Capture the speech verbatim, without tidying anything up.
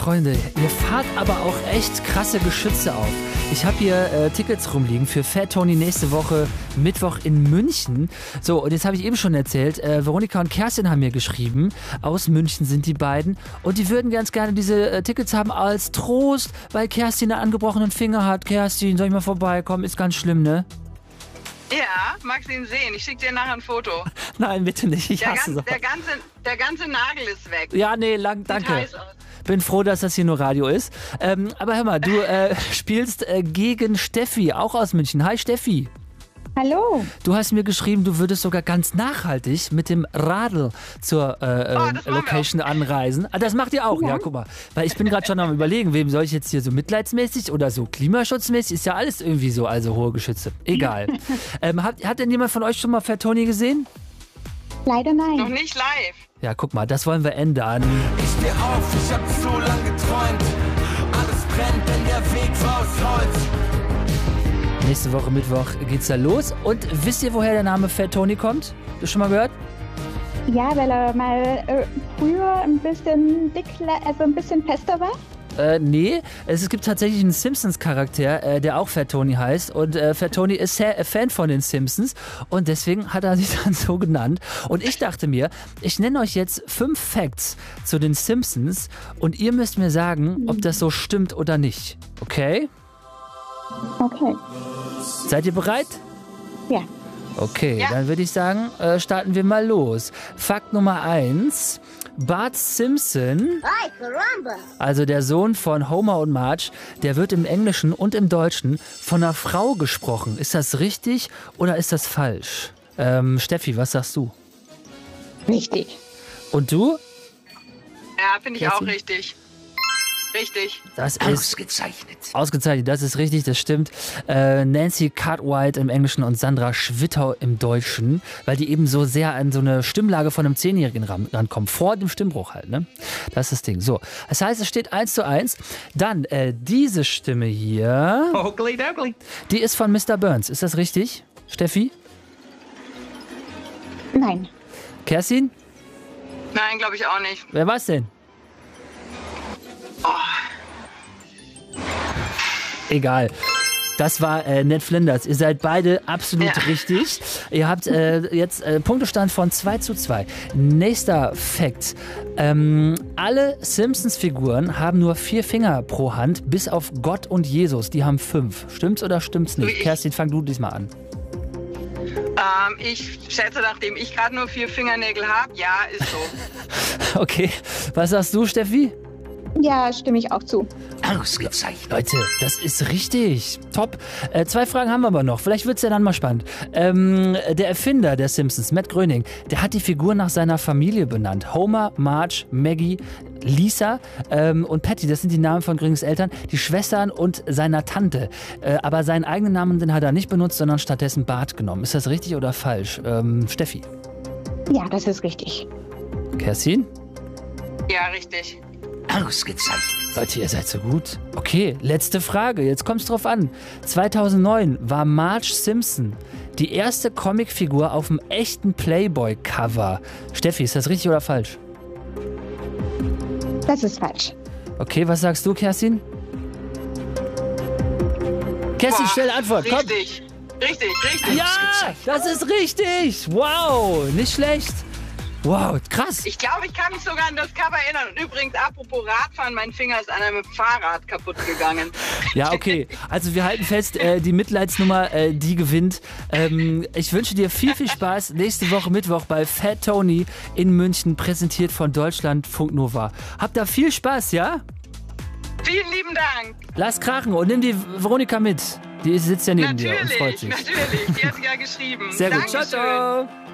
Freunde, ihr fahrt aber auch echt krasse Geschütze auf. Ich habe hier äh, Tickets rumliegen für Fat Tony nächste Woche Mittwoch in München. So, und jetzt habe ich eben schon erzählt, äh, Veronika und Kerstin haben mir geschrieben, aus München sind die beiden, und die würden ganz gerne diese äh, Tickets haben als Trost, weil Kerstin einen angebrochenen Finger hat. Kerstin, soll ich mal vorbeikommen? Ist ganz schlimm, ne? Ja, magst du ihn sehen? Ich schicke dir nachher ein Foto. Nein, bitte nicht, ich Der, hasse ganz, sowas. der, ganze, der ganze Nagel ist weg. Ja, nee, lang, Sieht danke. heiß aus. Bin froh, dass das hier nur Radio ist. Ähm, aber hör mal, du äh, spielst äh, gegen Steffi, auch aus München. Hi Steffi. Hallo. Du hast mir geschrieben, du würdest sogar ganz nachhaltig mit dem Radl zur äh, Oh, äh, das machen wir Location anreisen. Ah, das macht ihr auch, ja. ja, guck mal. Weil ich bin gerade schon am überlegen, wem soll ich jetzt hier so mitleidsmäßig oder so klimaschutzmäßig? Ist ja alles irgendwie so, also hohe Geschütze. Egal. ähm, hat, hat denn jemand von euch schon mal Fat Tony gesehen? Leider nein. Noch nicht live. Ja, guck mal, das wollen wir ändern. Ich steh auf, ich hab so lang geträumt. Alles brennt, denn der Weg war aus Holz. Nächste Woche Mittwoch geht's da los. Und wisst ihr, woher der Name Fat Tony kommt? Habt ihr schon mal gehört? Ja, weil er mal äh, früher ein bisschen dick, also ein bisschen fester war. Äh, nee, es gibt tatsächlich einen Simpsons-Charakter, äh, der auch Fat Tony heißt. Und äh, Fat Tony ist Sa- Fan von den Simpsons. Und deswegen hat er sich dann so genannt. Und ich dachte mir, ich nenne euch jetzt fünf Facts zu den Simpsons. Und ihr müsst mir sagen, ob das so stimmt oder nicht. Okay? Okay. Seid ihr bereit? Ja. Okay, Ja. dann würde ich sagen, äh, starten wir mal los. Fakt Nummer eins. Bart Simpson, also der Sohn von Homer und Marge, der wird im Englischen und im Deutschen von einer Frau gesprochen. Ist das richtig oder ist das falsch? Ähm, Steffi, was sagst du? Richtig. Und du? Ja, finde ich Kerstin? auch richtig. Richtig. Das ist Ausgezeichnet. ausgezeichnet, das ist richtig, das stimmt. Äh, Nancy Cartwright im Englischen und Sandra Schwittau im Deutschen, weil die eben so sehr an so eine Stimmlage von einem Zehnjährigen ran, rankommen, vor dem Stimmbruch halt, ne? Das ist das Ding. So, das heißt, es steht eins zu eins. Dann äh, diese Stimme hier, Oakley doakley. die ist von Mister Burns. Ist das richtig, Steffi? Nein. Kerstin? Nein, glaube ich auch nicht. Wer war's denn? Egal. Das war äh, Ned Flanders. Ihr seid beide absolut Ja. richtig. Ihr habt äh, jetzt äh, Punktestand von zwei zu zwei. Nächster Fakt. Ähm, alle Simpsons-Figuren haben nur vier Finger pro Hand, bis auf Gott und Jesus. Die haben fünf. Stimmt's oder stimmt's nicht? Ich- Kerstin, fang du diesmal an. Ähm, ich schätze, nachdem ich gerade nur vier Fingernägel habe, ja, ist so. Okay. Was sagst du, Steffi? Ja, stimme ich auch zu. Ausgezeichnet. Leute, das ist richtig. Top. Äh, zwei Fragen haben wir aber noch. Vielleicht wird es ja dann mal spannend. Ähm, der Erfinder der Simpsons, Matt Groening, der hat die Figur nach seiner Familie benannt. Homer, Marge, Maggie, Lisa ähm, und Patty, das sind die Namen von Groenings Eltern, die Schwestern und seiner Tante. Äh, aber seinen eigenen Namen, den hat er nicht benutzt, sondern stattdessen Bart genommen. Ist das richtig oder falsch? Ähm, Steffi? Ja, das ist richtig. Kerstin? Ja, richtig. Ausgezeichnet. Leute, ihr seid so gut. Okay, letzte Frage. Jetzt kommt's drauf an. zweitausendneun war Marge Simpson die erste Comicfigur auf dem echten Playboy-Cover. Steffi, ist das richtig oder falsch? Das ist falsch. Okay, was sagst du, Kerstin? Kerstin, Boah, schnelle Antwort, komm. Richtig. Richtig, richtig. Ja, das ist richtig. Wow, nicht schlecht. Wow, krass. Ich glaube, ich kann mich sogar an das Cover erinnern. Und übrigens, apropos Radfahren, mein Finger ist an einem Fahrrad kaputt gegangen. Ja, okay. Also wir halten fest, äh, die Mitleidsnummer, äh, die gewinnt. Ähm, ich wünsche dir viel, viel Spaß nächste Woche Mittwoch bei Fat Tony in München, präsentiert von Deutschlandfunk Nova. Habt da viel Spaß, ja? Vielen lieben Dank. Lass krachen und nimm die Veronika mit. Die sitzt ja neben dir und freut Natürlich, sich. natürlich. Die hat ja geschrieben. Sehr gut. Ciao, Dankeschön. ciao.